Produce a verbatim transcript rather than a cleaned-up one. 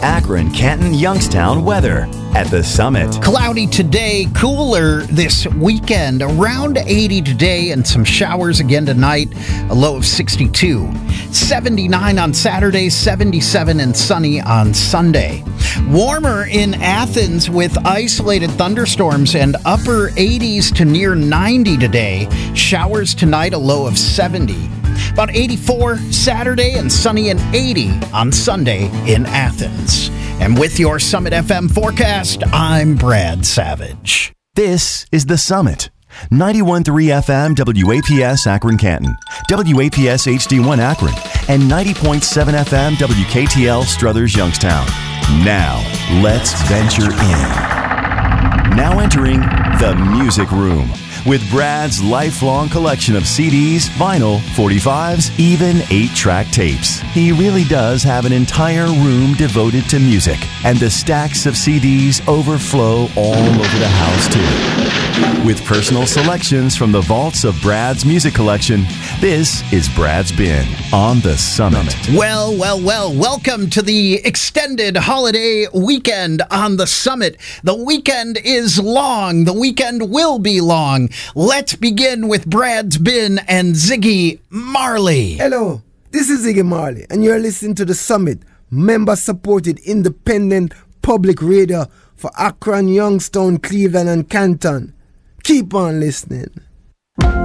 Akron, Canton, Youngstown weather at the Summit. Cloudy today, cooler this weekend. Around eighty today and some showers again tonight. A low of sixty-two. seventy-nine on Saturday, seventy-seven and sunny on Sunday. Warmer in Athens with isolated thunderstorms and upper eighties to near ninety today. Showers tonight, a low of seventy. About eighty-four Saturday and sunny and eighty on Sunday in Athens. And with your Summit F M forecast, I'm Brad Savage. This is the Summit. ninety-one point three F M W A P S Akron Canton, W A P S H D one Akron, and ninety point seven F M W K T L Struthers Youngstown. Now, let's venture in. Now entering the Music Room with Brad's lifelong collection of C Ds, vinyl, forty-fives, even eight-track tapes. He really does have an entire room devoted to music, and the stacks of C Ds overflow all over the house, too. With personal selections from the vaults of Brad's music collection, this is Brad's Bin on the Summit. Well, well, well, welcome to the extended holiday weekend on the Summit. The weekend is long. The weekend will be long. Let's begin with Brad's Bin and Ziggy Marley. Hello, this is Ziggy Marley, and you're listening to the Summit, member-supported independent public radio for Akron, Youngstown, Cleveland, and Canton. Keep on listening.